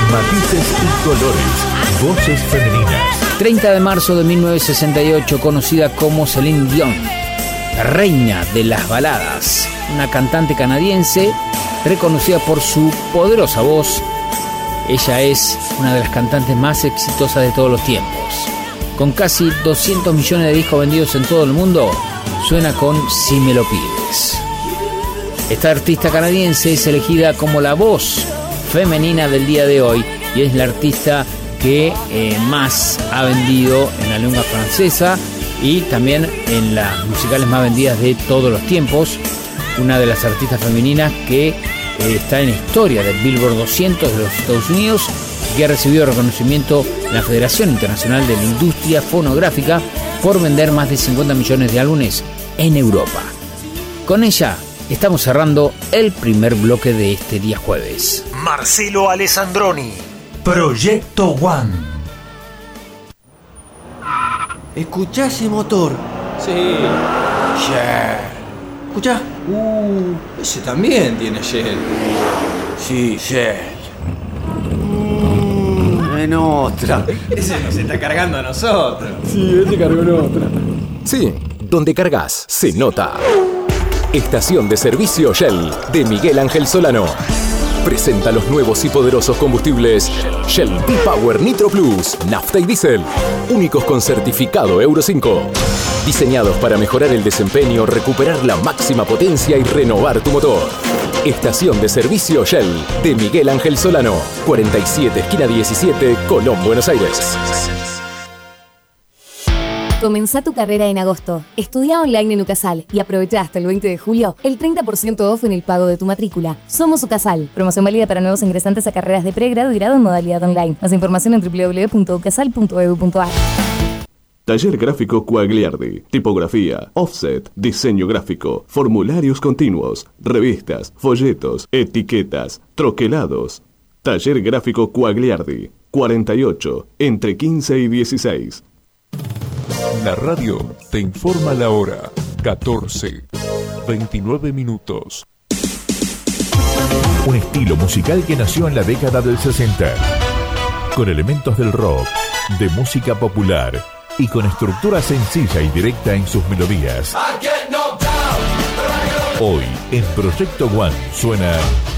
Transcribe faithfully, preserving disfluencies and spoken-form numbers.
Matices y colores. Voces femeninas. treinta de marzo de mil novecientos sesenta y ocho, conocida como Celine Dion, la reina de las baladas, una cantante canadiense reconocida por su poderosa voz. Ella es una de las cantantes más exitosas de todos los tiempos. Con casi doscientos millones de discos vendidos en todo el mundo, suena con Si me lo pides. Esta artista canadiense es elegida como la voz femenina del día de hoy y es la artista que eh, más ha vendido en la lengua francesa y también en las musicales más vendidas de todos los tiempos. Una de las artistas femeninas que eh, está en la historia del Billboard doscientos de los Estados Unidos y que ha recibido reconocimiento en la Federación Internacional de la Industria Fonográfica por vender más de cincuenta millones de álbumes en Europa. Con ella estamos cerrando el primer bloque de este día jueves. Marcelo Alessandroni, Proyecto One. ¿Escuchá ese motor? Sí. Yeah. ¿Escuchá? Uh, ese también tiene Shell. Sí, Shell. Mm, en otra. Ese nos está cargando a nosotros. Sí, ese cargó en otra. Sí, donde cargas se nota. Estación de servicio Shell de Miguel Ángel Solano. Presenta los nuevos y poderosos combustibles Shell V-Power Nitro Plus, nafta y diésel, únicos con certificado Euro cinco. Diseñados para mejorar el desempeño, recuperar la máxima potencia y renovar tu motor. Estación de servicio Shell de Miguel Ángel Solano, cuarenta y siete, esquina diecisiete, Colón, Buenos Aires. Comenzá tu carrera en agosto. Estudia online en UCASAL y aprovecha hasta el veinte de julio el treinta por ciento off en el pago de tu matrícula. Somos UCASAL. Promoción válida para nuevos ingresantes a carreras de pregrado y grado en modalidad online. Más información en doble u doble u doble u punto ucasal punto e d u punto a r. Taller Gráfico Quagliardi. Tipografía, offset, diseño gráfico, formularios continuos, revistas, folletos, etiquetas, troquelados. Taller Gráfico Quagliardi. cuarenta y ocho, entre quince y dieciséis. La radio te informa la hora. catorce, veintinueve minutos. Un estilo musical que nació en la década del sesenta, con elementos del rock, de música popular y con estructura sencilla y directa en sus melodías. Hoy, en Proyecto One, suena